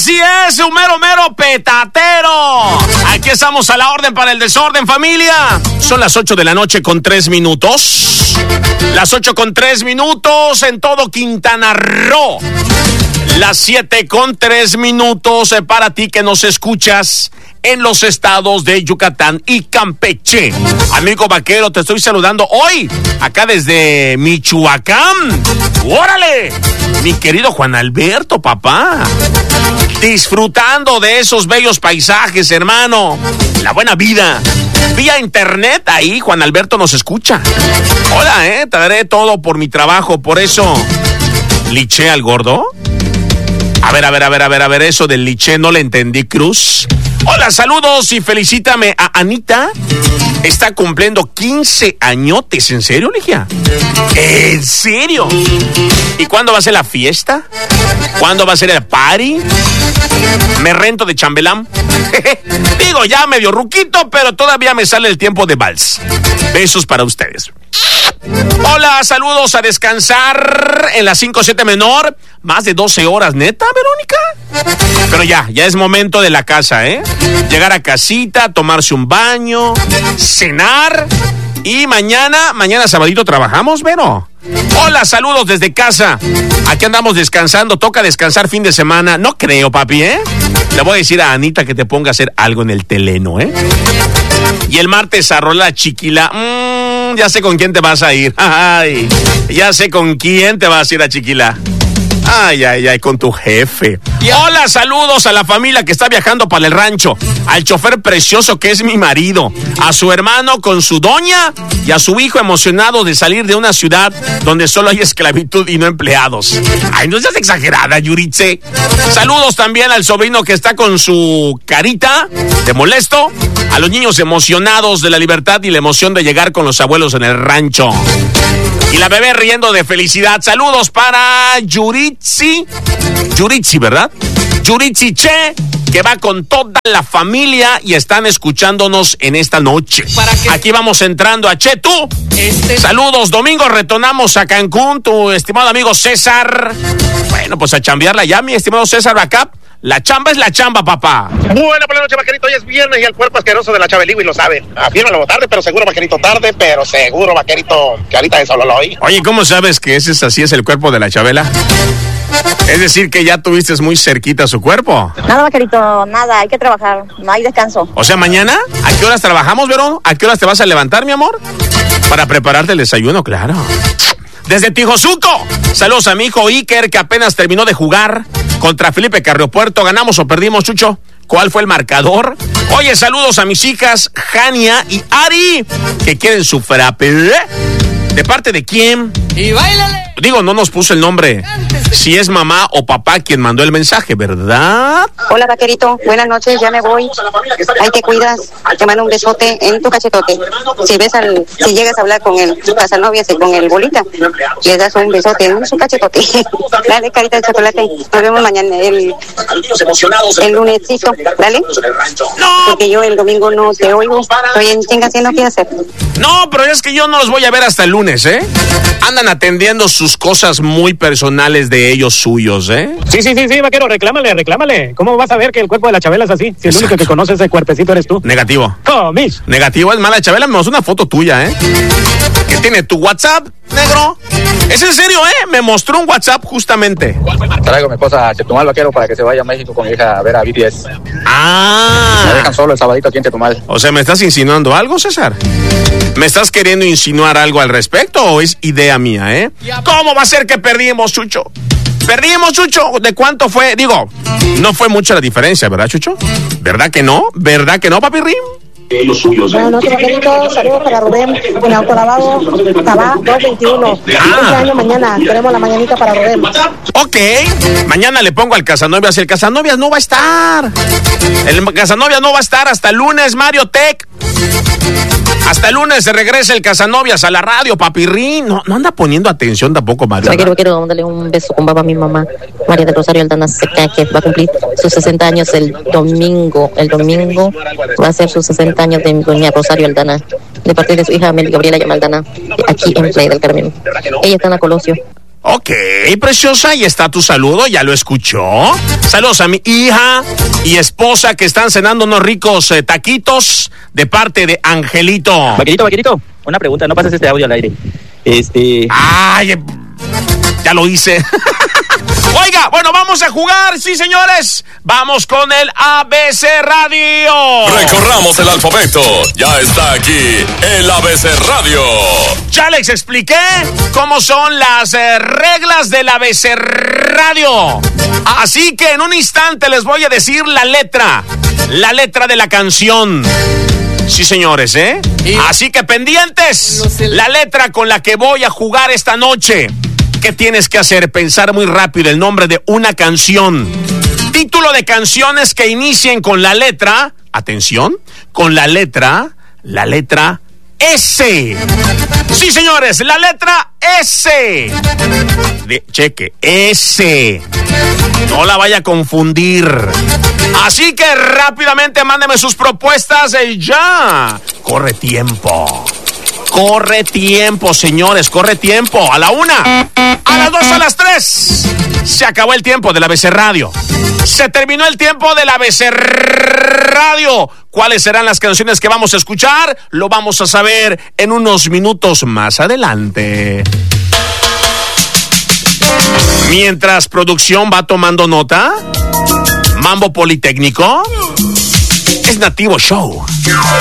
Así es, un mero petatero. Aquí estamos a la orden para el desorden, familia. Son las 8 de la noche con 3 minutos. Las 8 con 3 minutos en todo Quintana Roo. Las 7 con 3 minutos para ti que nos escuchas en los estados de Yucatán y Campeche. Amigo vaquero, te estoy saludando hoy, acá desde Michoacán. ¡Órale! Mi querido Juan Alberto, papá. Disfrutando de esos bellos paisajes, hermano. La buena vida. Vía internet, ahí Juan Alberto nos escucha. Hola, te daré todo por mi trabajo, por eso. ¿Liché al gordo? A ver, eso del liché no le entendí, Cruz. Hola, saludos y felicítame a Anita. Está cumpliendo 15 añotes. ¿En serio, Ligia? ¿En serio? ¿Y cuándo va a ser la fiesta? ¿Cuándo va a ser el party? ¿Me rento de chambelán? Digo, ya medio ruquito, pero todavía me sale el tiempo de vals. Besos para ustedes. Hola, saludos a descansar en la 5-7 menor. Más de 12 horas, ¿neta, Verónica? Pero ya es momento de la casa, Llegar a casita, tomarse un baño, cenar. Y mañana sabadito trabajamos, Vero. Hola, saludos desde casa. Aquí andamos descansando, toca descansar fin de semana. No creo, papi, Le voy a decir a Anita que te ponga a hacer algo en el teleno, Y el martes a rolar Chiquila. Ya sé con quién te vas a ir. Ay, ya sé con quién te vas a ir a Chiquila. Ay, con tu jefe. Hola, saludos a la familia que está viajando para el rancho, al chofer precioso que es mi marido, a su hermano con su doña y a su hijo emocionado de salir de una ciudad donde solo hay esclavitud y no empleados. Ay, no seas exagerada, Yuritze. Saludos también al sobrino que está con su carita de molesto, a los niños emocionados de la libertad y la emoción de llegar con los abuelos en el rancho. Y la bebé riendo de felicidad. Saludos para Yuritzi, ¿verdad? Yuritzi Che, que va con toda la familia y están escuchándonos en esta noche. Aquí vamos entrando a Che, tú. Saludos, domingo retornamos a Cancún, tu estimado amigo César. Bueno, pues a chambearla ya, mi estimado César Bacap. La chamba es la chamba, papá. Buena por la noche, vaquerito. Hoy es viernes y el cuerpo asqueroso de la Chabeliwi lo sabe. Afírmalo tarde, pero seguro, vaquerito. Tarde, pero seguro, vaquerito. Que ahorita eso lo oí. Oye, ¿cómo sabes que así es el cuerpo de la Chabela? Es decir, que ya tuviste muy cerquita su cuerpo. Nada, vaquerito, nada. Hay que trabajar. No hay descanso. O sea, mañana, ¿a qué horas trabajamos, Verón? ¿A qué horas te vas a levantar, mi amor? Para prepararte el desayuno, claro. Desde Tijosuco, saludos a mi hijo Iker, que apenas terminó de jugar contra Felipe Carriopuerto. ¿Ganamos o perdimos, Chucho? ¿Cuál fue el marcador? Oye, saludos a mis hijas Jania y Ari, que quieren su frappe. ¿De parte de quién? Y báilale. Digo, no nos puso el nombre. Si es mamá o papá quien mandó el mensaje, ¿verdad? Hola, vaquerito. Buenas noches, ya me voy. Ahí te cuidas. Te mando un besote en tu cachetote. Si llegas a hablar con el casanovia, con el bolita, le das un besote en su cachetote. Dale, carita de chocolate. Nos vemos mañana, el lunesito. Dale. No. Porque yo el domingo no te oigo. Estoy en chinga haciendo qué hacer. No, pero es que yo no los voy a ver hasta el lunes, Andan atendiendo sus cosas muy personales de ellos suyos, Sí, vaquero, reclámale. ¿Cómo vas a ver que el cuerpo de la Chabela es así? Si el único que conoce ese cuerpecito eres tú. Negativo. Comis. Negativo, es mala Chabela, me mostró una foto tuya, ¿Qué tiene tu WhatsApp, negro? Es en serio, me mostró un WhatsApp justamente. Traigo a mi esposa a Chetumal, vaquero, para que se vaya a México con mi hija a ver a BTS. Me dejan solo el sabadito aquí en Chetumal. O sea, ¿me estás insinuando algo, César? ¿Me estás queriendo insinuar algo al respecto o es idea mía, ¿Cómo va a ser que perdimos, Chucho? Perdimos, Chucho. ¿De cuánto fue? Digo, no fue mucha la diferencia, ¿verdad, Chucho? ¿Verdad que no, papi Rim? Los suyos. Buenas noches, vaquerito. Saludos para Rubén en Autolavado, Tabá 221. Año mañana. Queremos la mañanita para Rubén. Ok. Mañana le pongo al Casanovias. El Casanovias no va a estar. El Casanovias no va a estar hasta el lunes, Mario Tech. Hasta el lunes se regresa el Casanovias a la radio, papirrín. No anda poniendo atención tampoco, Mario. Quiero mandarle un beso con baba a mi mamá, María del Rosario Aldana Seca, que va a cumplir sus 60 años el domingo. El domingo va a ser sus 60 años de mi doña Rosario Aldana, de parte de su hija Meli Gabriela Aldana, aquí en Playa del Carmen. Ella está en la Colosio. Ok, preciosa, ahí está tu saludo, ya lo escuchó. Saludos a mi hija y esposa que están cenando unos ricos taquitos de parte de Angelito. Vaquerito, una pregunta, no pases este audio al aire. Ay, ya lo hice. Oiga, bueno, vamos a jugar, sí, señores. Vamos con el ABC Radio. Recorramos el alfabeto. Ya está aquí el ABC Radio. Ya les expliqué cómo son las reglas del ABC Radio. Así que en un instante les voy a decir la letra de la canción. Sí, señores, ¿eh? Así que pendientes, la letra con la que voy a jugar esta noche. ¿Qué tienes que hacer? Pensar muy rápido el nombre de una canción. Título de canciones que inicien con la letra, atención, con la letra S. Sí, señores, la letra S. Cheque, S. No la vaya a confundir. Así que rápidamente mándeme sus propuestas ya. Corre tiempo. Corre tiempo, señores, corre tiempo. A la 1, a las 2, a las 3. Se acabó el tiempo del ABC Radio. Se terminó el tiempo del ABC Radio. ¿Cuáles serán las canciones que vamos a escuchar? Lo vamos a saber en unos minutos más adelante. Mientras producción va tomando nota, Mambo Politécnico es Nativo Show.